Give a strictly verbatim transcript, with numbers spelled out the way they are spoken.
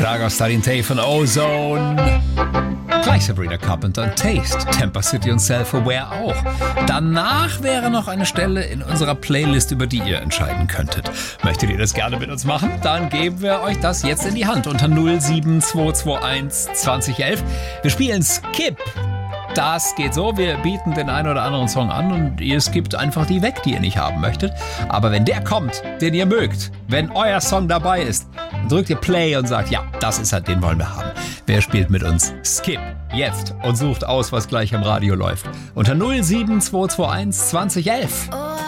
Schlager Starting Tay von Ozone. Gleich Sabrina Carpenter und Taste, Tampa City und Self-Aware auch. Danach wäre noch eine Stelle in unserer Playlist, über die ihr entscheiden könntet. Möchtet ihr das gerne mit uns machen? Dann geben wir euch das jetzt in die Hand unter null sieben zwei zwei eins zwanzig elf. Wir spielen Skip. Das geht so, wir bieten den einen oder anderen Song an und ihr skippt einfach die weg, die ihr nicht haben möchtet. Aber wenn der kommt, den ihr mögt, wenn euer Song dabei ist, dann drückt ihr Play und sagt, ja, das ist halt, den wollen wir haben. Wer spielt mit uns? Skip jetzt und sucht aus, was gleich im Radio läuft. Unter null sieben zwei zwei eins zwanzig elf.